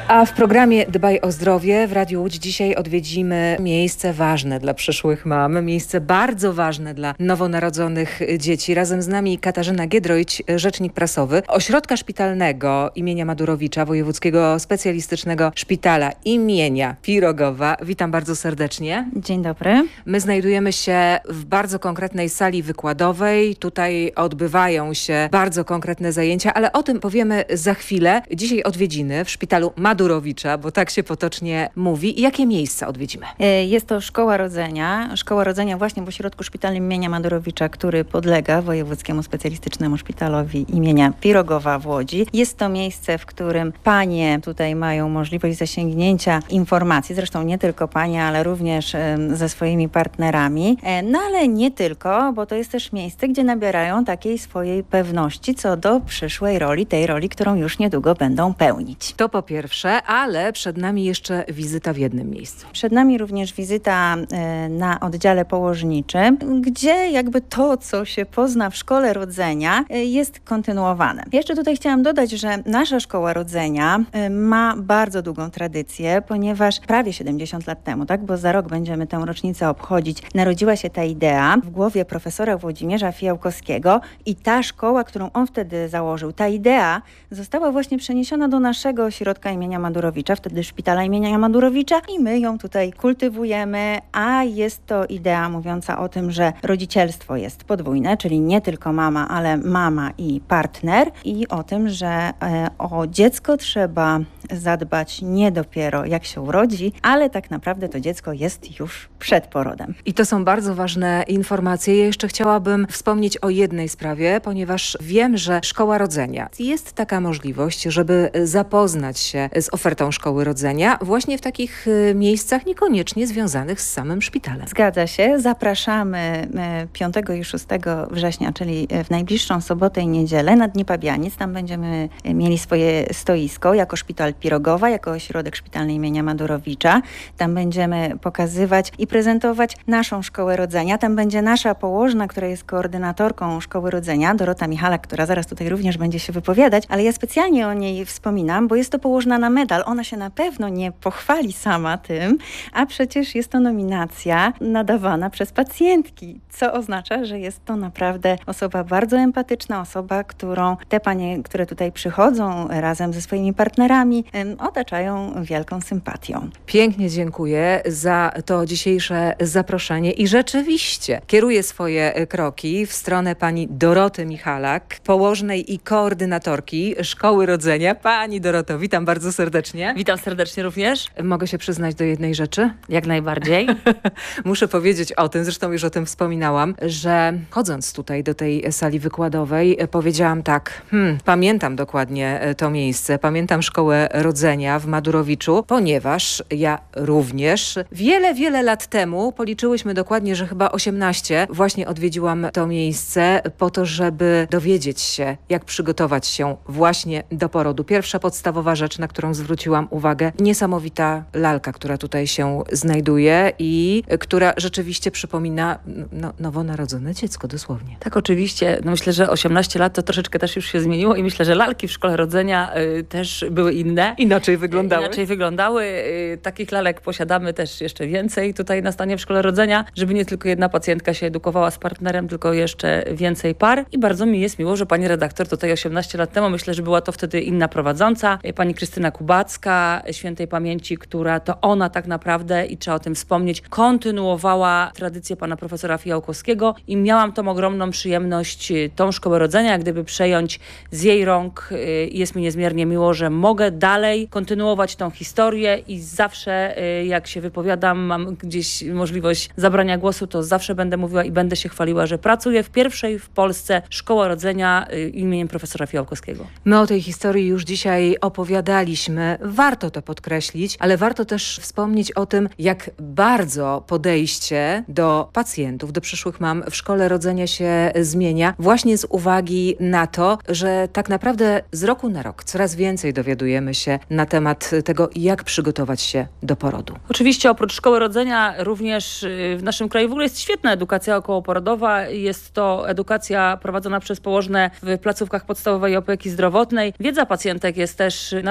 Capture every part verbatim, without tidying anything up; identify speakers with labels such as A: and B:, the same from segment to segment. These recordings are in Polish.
A: A w programie Dbaj o zdrowie w Radiu Łódź dzisiaj odwiedzimy miejsce ważne dla przyszłych mam, miejsce bardzo ważne dla nowonarodzonych dzieci. Razem z nami Katarzyna Giedroyć, rzecznik prasowy Ośrodka Szpitalnego imienia Madurowicza, Wojewódzkiego Specjalistycznego Szpitala imienia Pirogowa. Witam bardzo serdecznie.
B: Dzień dobry.
A: My znajdujemy się w bardzo konkretnej sali wykładowej. Tutaj odbywają się bardzo konkretne zajęcia, ale o tym powiemy za chwilę. Dzisiaj odwiedziny w Szpitalu Madurowicza, bo tak się potocznie mówi. I jakie miejsca odwiedzimy?
B: Jest to Szkoła Rodzenia. Szkoła Rodzenia właśnie w Ośrodku Szpitalnym imienia Madurowicza, który podlega Wojewódzkiemu Specjalistycznemu Szpitalowi imienia Pirogowa w Łodzi. Jest to miejsce, w którym panie tutaj mają możliwość zasięgnięcia informacji, zresztą nie tylko panie, ale również ze swoimi partnerami. No ale nie tylko, bo to jest też miejsce, gdzie nabierają takiej swojej pewności co do przyszłej roli, tej roli, którą już niedługo będą pełnić.
A: To po pierwsze, ale przed nami jeszcze wizyta w jednym miejscu.
B: Przed nami również wizyta na oddziale położniczym, gdzie jakby to, co się pozna w Szkole Rodzenia, jest kontynuowane. Jeszcze tutaj chciałam dodać, że nasza Szkoła Rodzenia ma bardzo długą tradycję, ponieważ prawie siedemdziesiąt lat temu, tak, bo za rok będziemy tę rocznicę obchodzić, narodziła się ta idea w głowie profesora Włodzimierza Fijałkowskiego i ta szkoła, którą on wtedy założył, ta idea została właśnie przeniesiona do naszego ośrodka imienia Madurowicza, wtedy Szpitala imienia Madurowicza, i my ją tutaj kultywujemy, a jest to idea mówiąca o tym, że rodzicielstwo jest podwójne, czyli nie tylko mama, ale mama i partner, i o tym, że e, o dziecko trzeba zadbać nie dopiero jak się urodzi, ale tak naprawdę to dziecko jest już przed porodem.
A: I to są bardzo ważne informacje. Ja jeszcze chciałabym wspomnieć o jednej sprawie, ponieważ wiem, że Szkoła Rodzenia, jest taka możliwość, żeby zapoznać się z ofertą Szkoły Rodzenia właśnie w takich miejscach niekoniecznie związanych z samym szpitalem.
B: Zgadza się. Zapraszamy piątego i szóstego września, czyli w najbliższą sobotę i niedzielę na Dni Pabianic. Tam będziemy mieli swoje stoisko jako Szpital Pirogowa, jako Ośrodek Szpitalny imienia Madurowicza. Tam będziemy pokazywać i prezentować naszą Szkołę Rodzenia. Tam będzie nasza położna, która jest koordynatorką Szkoły Rodzenia, Dorota Michalak, która zaraz tutaj również będzie się wypowiadać, ale ja specjalnie o niej wspominam, bo jest to położna na medal. Ona się na pewno nie pochwali sama tym, a przecież jest to nominacja nadawana przez pacjentki, co oznacza, że jest to naprawdę osoba bardzo empatyczna, osoba, którą te panie, które tutaj przychodzą razem ze swoimi partnerami, otaczają wielką sympatią.
A: Pięknie dziękuję za to dzisiejsze zaproszenie i rzeczywiście kieruję swoje kroki w stronę pani Doroty Michalak, położnej i koordynatorki Szkoły Rodzenia. Pani Doroto, witam bardzo serdecznie.
C: Witam serdecznie również.
A: Mogę się przyznać do jednej rzeczy?
C: Jak najbardziej.
A: Muszę powiedzieć o tym, zresztą już o tym wspominałam, że chodząc tutaj do tej sali wykładowej powiedziałam tak, hmm, pamiętam dokładnie to miejsce, pamiętam Szkołę Rodzenia w Madurowiczu, ponieważ ja również wiele, wiele lat temu, policzyłyśmy dokładnie, że chyba osiemnaście, właśnie odwiedziłam to miejsce po to, żeby dowiedzieć się, jak przygotować się właśnie do porodu. Pierwsza podstawowa rzecz, na którą zwróciłam uwagę, niesamowita lalka, która tutaj się znajduje i która rzeczywiście przypomina no, nowonarodzone dziecko dosłownie.
C: Tak, oczywiście. No myślę, że osiemnaście lat to troszeczkę też już się zmieniło i myślę, że lalki w Szkole Rodzenia y, też były inne.
A: Inaczej wyglądały.
C: Inaczej wyglądały. Y, takich lalek posiadamy też jeszcze więcej tutaj na stanie w Szkole Rodzenia, żeby nie tylko jedna pacjentka się edukowała z partnerem, tylko jeszcze więcej par. I bardzo mi jest miło, że pani redaktor tutaj osiemnaście lat temu, myślę, że była to wtedy inna prowadząca, pani Krystyna Kubacka, świętej pamięci, która to ona tak naprawdę, i trzeba o tym wspomnieć, kontynuowała tradycję pana profesora Fijałkowskiego i miałam tą ogromną przyjemność tą Szkołę Rodzenia jak gdyby przejąć z jej rąk. Jest mi niezmiernie miło, że mogę dalej kontynuować tą historię i zawsze jak się wypowiadam, mam gdzieś możliwość zabrania głosu, to zawsze będę mówiła i będę się chwaliła, że pracuję w pierwszej w Polsce Szkoła Rodzenia imieniem profesora Fijałkowskiego.
A: My o tej historii już dzisiaj opowiadaliśmy. Warto to podkreślić, ale warto też wspomnieć o tym, jak bardzo podejście do pacjentów, do przyszłych mam w Szkole Rodzenia się zmienia właśnie z uwagi na to, że tak naprawdę z roku na rok coraz więcej dowiadujemy się na temat tego, jak przygotować się do porodu.
C: Oczywiście oprócz Szkoły Rodzenia również w naszym kraju w ogóle jest świetna edukacja okołoporodowa. Jest to edukacja prowadzona przez położne w placówkach podstawowej opieki zdrowotnej. Wiedza pacjentek jest też naprawdę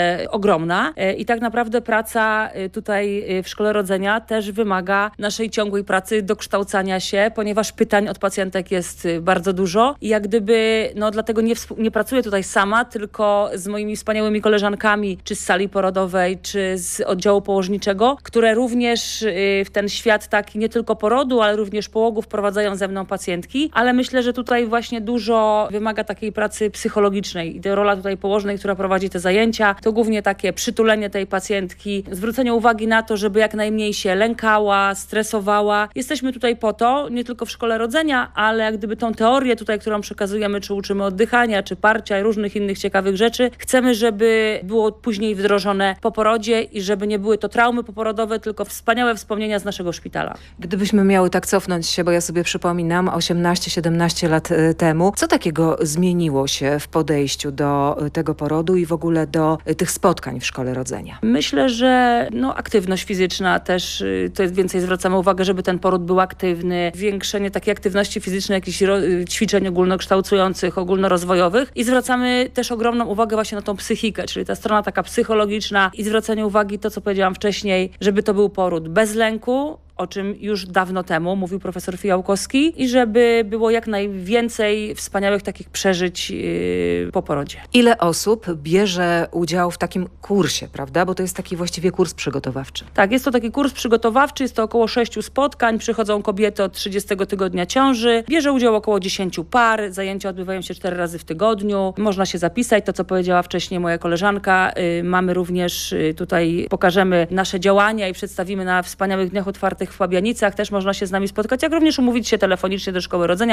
C: naprawdę ogromna i tak naprawdę praca tutaj w Szkole Rodzenia też wymaga naszej ciągłej pracy, dokształcania się, ponieważ pytań od pacjentek jest bardzo dużo i jak gdyby, no dlatego nie, nie pracuję tutaj sama, tylko z moimi wspaniałymi koleżankami, czy z sali porodowej, czy z oddziału położniczego, które również w ten świat taki nie tylko porodu, ale również połogów wprowadzają ze mną pacjentki, ale myślę, że tutaj właśnie dużo wymaga takiej pracy psychologicznej i rola tutaj położnej, która prowadzi te zajęcia, to głównie takie przytulenie tej pacjentki, zwrócenie uwagi na to, żeby jak najmniej się lękała, stresowała. Jesteśmy tutaj po to, nie tylko w Szkole Rodzenia, ale jak gdyby tą teorię tutaj, którą przekazujemy, czy uczymy oddychania, czy parcia i różnych innych ciekawych rzeczy, chcemy, żeby było później wdrożone po porodzie i żeby nie były to traumy poporodowe, tylko wspaniałe wspomnienia z naszego szpitala.
A: Gdybyśmy miały tak cofnąć się, bo ja sobie przypominam, osiemnaście siedemnaście lat temu, co takiego zmieniło się w podejściu do tego porodu i w ogóle do tych spotkań w Szkole Rodzenia?
C: Myślę, że no, aktywność fizyczna też, to jest więcej zwracamy uwagę, żeby ten poród był aktywny, zwiększenie takiej aktywności fizycznej, jakichś ćwiczeń ogólnokształcujących, ogólnorozwojowych i zwracamy też ogromną uwagę właśnie na tą psychikę, czyli ta strona taka psychologiczna i zwracanie uwagi, to co powiedziałam wcześniej, żeby to był poród bez lęku, o czym już dawno temu mówił profesor Fijałkowski i żeby było jak najwięcej wspaniałych takich przeżyć yy, po porodzie.
A: Ile osób bierze udział w takim kursie, prawda? Bo to jest taki właściwie kurs przygotowawczy.
C: Tak, jest to taki kurs przygotowawczy, jest to około sześciu spotkań, przychodzą kobiety od trzydziestego tygodnia ciąży, bierze udział około dziesięciu par, zajęcia odbywają się cztery razy w tygodniu, można się zapisać, to co powiedziała wcześniej moja koleżanka, yy, mamy również yy, tutaj, pokażemy nasze działania i przedstawimy na wspaniałych dniach otwartych w Fabianicach, też można się z nami spotkać, jak również umówić się telefonicznie do Szkoły Rodzenia.